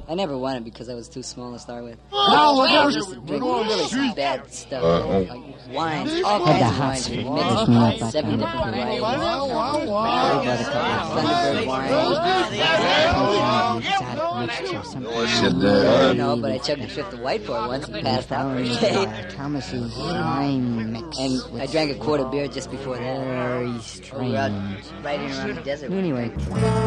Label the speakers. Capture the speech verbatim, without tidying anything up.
Speaker 1: I never won it because I was too small to start with.
Speaker 2: Oh,
Speaker 1: I used to drink really bad stuff, like wines, all kinds of wines. We mixed like seven different varieties. Thunderbird wine. I don't know, but I chugged a fifth of white boy once and passed out for a day.
Speaker 2: Thomas's wine mix.
Speaker 1: And I drank a quart of beer just before that.
Speaker 2: Very strange.
Speaker 1: We were out riding around the desert.
Speaker 2: Anyway.